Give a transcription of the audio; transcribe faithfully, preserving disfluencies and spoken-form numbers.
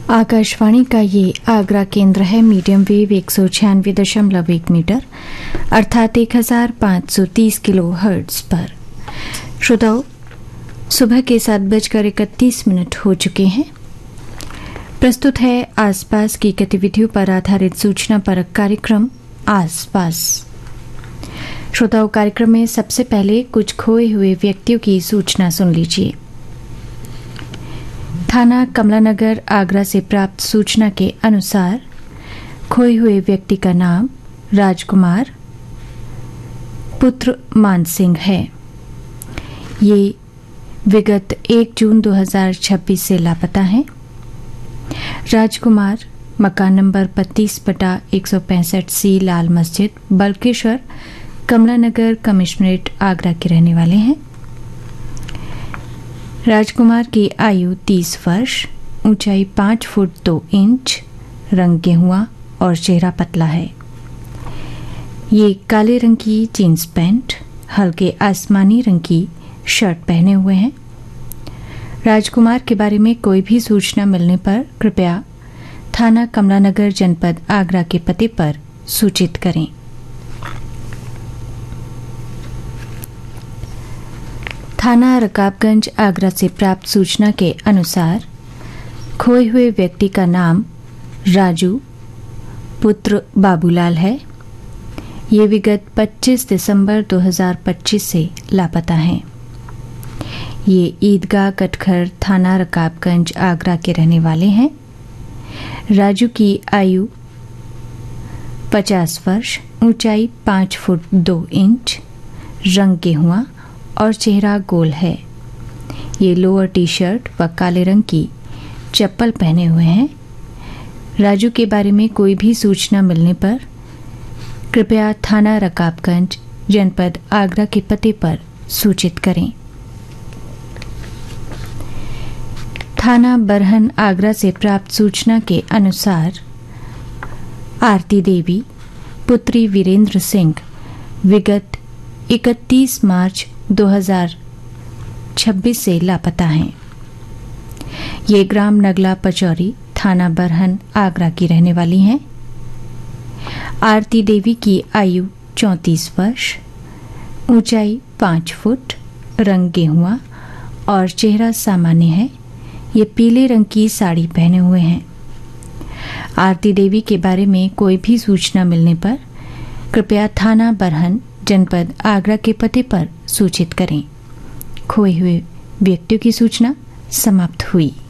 आकाशवाणी का ये आगरा केंद्र है। मीडियम वेव एक सौ छियानवे दशमलव एक मीटर अर्थात एक हजार पाँच सौ तीस किलो हर्ट्ज पर। श्रोताओं, सुबह के सात बजकर इकतीस मिनट हो चुके हैं। प्रस्तुत है आसपास की गतिविधियों पर आधारित सूचना परक कार्यक्रम आसपास। श्रोताओं, कार्यक्रम में सबसे पहले कुछ खोए हुए व्यक्तियों की सूचना सुन लीजिए। थाना कमलानगर आगरा से प्राप्त सूचना के अनुसार खोए हुए व्यक्ति का नाम राजकुमार पुत्र मान सिंह है। ये विगत एक जून दो हज़ार छब्बीस से लापता हैं। राजकुमार मकान नंबर पच्चीस बटा एक सौ पैंसठ सी लाल मस्जिद बल्केश्वर कमलानगर कमिश्नरेट आगरा के रहने वाले हैं। राजकुमार की आयु तीस वर्ष, ऊंचाई पाँच फुट दो इंच, रंग गेहुआ और चेहरा पतला है। ये काले रंग की जीन्स पैंट, हल्के आसमानी रंग की शर्ट पहने हुए हैं। राजकुमार के बारे में कोई भी सूचना मिलने पर कृपया थाना कमलानगर जनपद आगरा के पते पर सूचित करें। थाना रकाबगंज आगरा से प्राप्त सूचना के अनुसार खोए हुए व्यक्ति का नाम राजू पुत्र बाबूलाल है। ये विगत पच्चीस दिसंबर दो हज़ार पच्चीस से लापता हैं। ये ईदगाह कटखर थाना रकाबगंज आगरा के रहने वाले हैं। राजू की आयु पचास वर्ष, ऊंचाई पाँच फुट दो इंच, रंग गेहुआ और चेहरा गोल है। ये लोअर टी शर्ट व काले रंग की चप्पल पहने हुए हैं। राजू के बारे में कोई भी सूचना मिलने पर कृपया थाना रकाबगंज जनपद आगरा के पते पर सूचित करें। थाना बरहन आगरा से प्राप्त सूचना के अनुसार आरती देवी पुत्री वीरेंद्र सिंह विगत इकतीस मार्च दो हज़ार छब्बीस से लापता हैं। ये ग्राम नगला पचौरी थाना बरहन आगरा की रहने वाली हैं। आरती देवी की आयु चौंतीस वर्ष, ऊंचाई पाँच फुट, रंग गेहुआ और चेहरा सामान्य है। ये पीले रंग की साड़ी पहने हुए हैं। आरती देवी के बारे में कोई भी सूचना मिलने पर कृपया थाना बरहन जनपद आगरा के पते पर सूचित करें। खोए हुए व्यक्तियों की सूचना समाप्त हुई।